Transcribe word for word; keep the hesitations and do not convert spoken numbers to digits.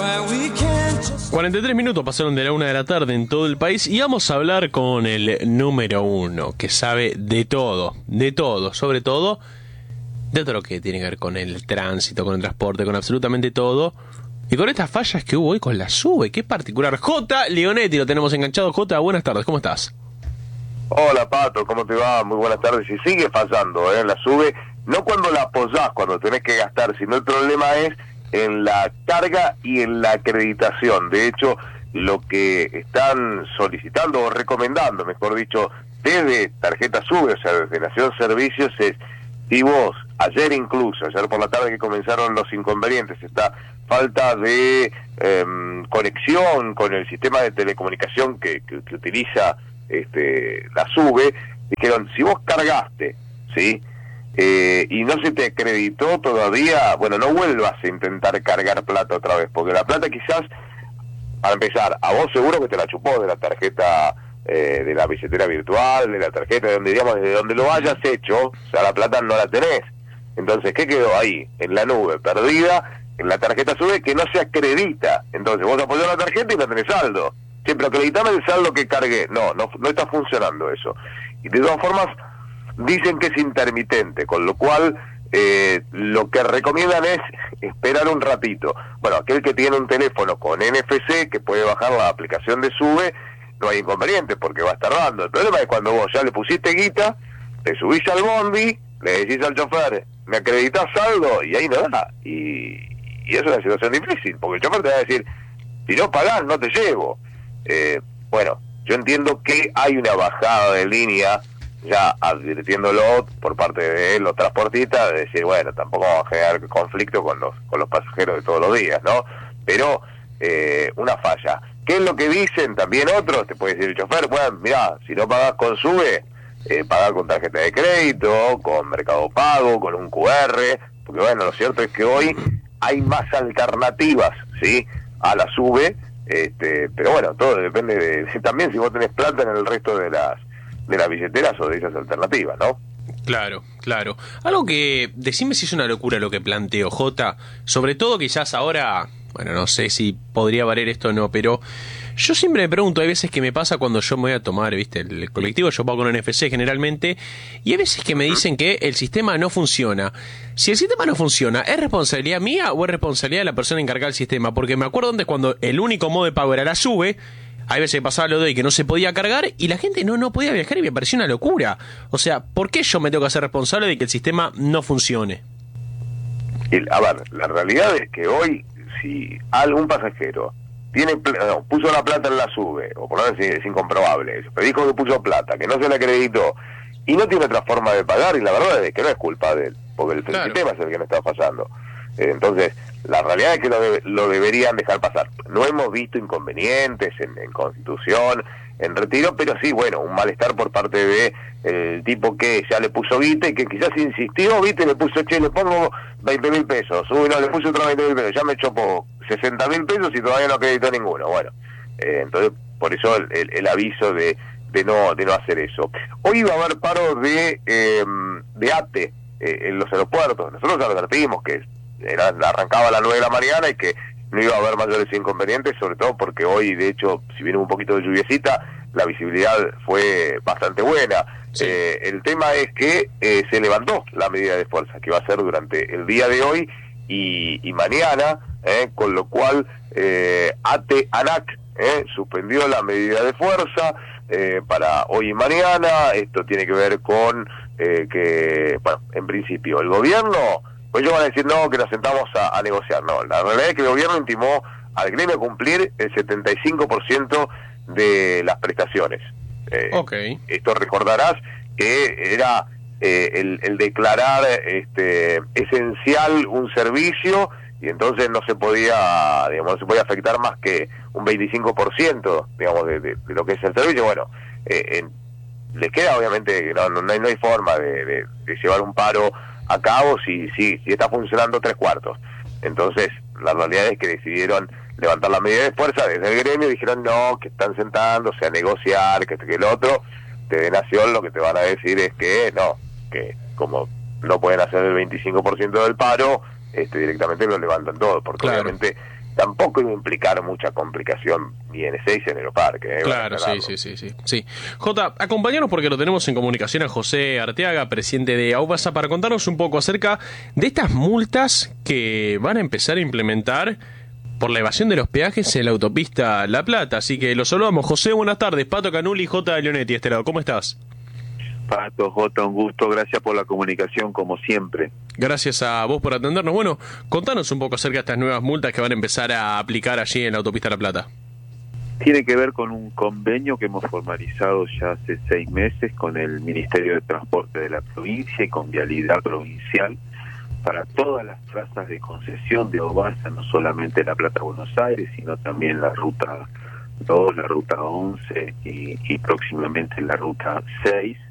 cuarenta y tres minutos pasaron de la una de la tarde en todo el país y vamos a hablar con el número uno, que sabe de todo, de todo, sobre todo de todo lo que tiene que ver con el tránsito, con el transporte, con absolutamente todo. Y con estas fallas que hubo hoy con la SUBE, qué particular. J. Leonetti, lo tenemos enganchado. J, buenas tardes, ¿cómo estás? Hola Pato, ¿cómo te va? Muy buenas tardes. Y sigue fallando, ¿eh? La SUBE, no cuando la apoyás, cuando tenés que gastar, sino el problema es en la carga y en la acreditación. De hecho, lo que están solicitando o recomendando, mejor dicho, desde Tarjeta SUBE, o sea, desde Nación Servicios, es si vos, ayer incluso, ayer por la tarde que comenzaron los inconvenientes, esta falta de eh, conexión con el sistema de telecomunicación que, que, que utiliza este, la SUBE, dijeron, si vos cargaste, ¿sí?, Eh, y no se te acreditó todavía, bueno, no vuelvas a intentar cargar plata otra vez, porque la plata quizás, para empezar, a vos seguro que te la chupó de la tarjeta, eh, de la billetera virtual, de la tarjeta, de donde, digamos, de donde lo hayas hecho, o sea, la plata no la tenés. Entonces, ¿qué quedó ahí? En la nube, perdida, en la tarjeta SUBE que no se acredita. Entonces, vos apoyás la tarjeta y no tenés saldo. Siempre acreditame el saldo que cargué. No, no, no está funcionando eso. Y de todas formas, dicen que es intermitente, con lo cual eh, lo que recomiendan es esperar un ratito. Bueno, aquel que tiene un teléfono con N F C, que puede bajar la aplicación de SUBE, no hay inconveniente porque va a estar dando. El problema es cuando vos ya le pusiste guita, te subís al bondi, le decís al chofer, ¿me acreditas saldo? Y ahí no da. Y, y es una situación difícil, porque el chofer te va a decir, si no pagás, no te llevo. Eh, bueno, yo entiendo que hay una bajada de línea, ya advirtiéndolo por parte de los transportistas, de decir, bueno, tampoco vamos a generar conflicto con los con los pasajeros de todos los días, ¿no? Pero eh, una falla. ¿Qué es lo que dicen también otros? Te puede decir el chofer, bueno, mirá, si no pagás con SUBE, eh, pagás con tarjeta de crédito, con Mercado Pago, con un Q R, porque bueno, lo cierto es que hoy hay más alternativas, ¿sí?, a la SUBE, este, pero bueno, todo depende de, de también si vos tenés plata en el resto de las de las billeteras o de esas alternativas, ¿no? Claro, claro. Algo que, decime si es una locura lo que planteo, J, sobre todo quizás ahora, bueno, no sé si podría valer esto o no, pero yo siempre me pregunto, hay veces que me pasa cuando yo me voy a tomar, viste, el colectivo, yo pago con N F C generalmente, y hay veces que me dicen que el sistema no funciona. Si el sistema no funciona, ¿es responsabilidad mía o es responsabilidad de la persona encargada del sistema? Porque me acuerdo antes cuando el único modo de pago era la SUBE, hay veces que pasaba lo de hoy que no se podía cargar y la gente no, no podía viajar y me pareció una locura. O sea, ¿por qué yo me tengo que hacer responsable de que el sistema no funcione? El, a ver, la realidad es que hoy, si algún pasajero tiene no, puso la plata en la SUBE, o por lo menos es, es incomprobable, pero dijo que puso plata, que no se le acreditó, y no tiene otra forma de pagar, y la verdad es que no es culpa de él, porque el, claro, el sistema es el que no está fallando. Eh, entonces, la realidad es que lo, de, lo deberían dejar pasar. No hemos visto inconvenientes en, en Constitución, en Retiro, pero sí, bueno, un malestar por parte de el tipo que ya le puso guita y que quizás insistió, viste, le puso, che, le pongo veinte mil pesos, uy, no, le puse otro veinte mil pesos, ya me chopó sesenta mil pesos y todavía no acreditó ninguno. Bueno, eh, entonces, por eso el, el, el aviso de, de no de no hacer eso. Hoy va a haber paro de, eh, de A T E eh, en los aeropuertos. Nosotros advertimos que Era, arrancaba a las nueve de la mañana y que no iba a haber mayores inconvenientes, sobre todo porque hoy, de hecho, si viene un poquito de lluviecita, la visibilidad fue bastante buena. Sí. Eh, el tema es que eh, se levantó la medida de fuerza, que va a ser durante el día de hoy y, y mañana, eh, con lo cual eh, A T E ANAC eh, suspendió la medida de fuerza eh, para hoy y mañana. Esto tiene que ver con eh, que, bueno, en principio, el gobierno... Pues ellos van a decir, no, que nos sentamos a, a negociar. No, la realidad es que el gobierno intimó al gremio a cumplir el setenta y cinco por ciento de las prestaciones. Eh, okay. Esto recordarás que era eh, el, el declarar este, esencial un servicio y entonces no se podía, digamos, no se podía afectar más que un veinticinco por ciento, digamos, de, de, de lo que es el servicio. Bueno, eh, en, les queda obviamente, no, no, no, hay, no hay forma de, de, de llevar un paro a cabo si, si, si está funcionando tres cuartos. Entonces, la realidad es que decidieron levantar la medida de fuerza desde el gremio, dijeron no, que están sentándose a negociar, que, que el otro, de Nación lo que te van a decir es que no, que como no pueden hacer el veinticinco por ciento del paro, este directamente lo levantan todo, porque claro, obviamente tampoco iba a implicar mucha complicación ni en Ezeiza ni en Aeroparque. ¿eh? Claro, sí, sí, sí, sí, sí. Jota, acompáñanos porque lo tenemos en comunicación a José Arteaga, presidente de AUBASA, para contarnos un poco acerca de estas multas que van a empezar a implementar por la evasión de los peajes en la autopista La Plata. Así que los saludamos. José, buenas tardes. Pato Canuli y Jota Leonetti, este lado. ¿Cómo estás? Pato, Jota, un gusto, gracias por la comunicación como siempre. Gracias a vos por atendernos. Bueno, contanos un poco acerca de estas nuevas multas que van a empezar a aplicar allí en la autopista La Plata. Tiene que ver con un convenio que hemos formalizado ya hace seis meses con el Ministerio de Transporte de la provincia y con Vialidad Provincial para todas las trazas de concesión de AUBASA, no solamente La Plata-Buenos Aires, sino también la Ruta dos, la Ruta once y, y próximamente la Ruta seis.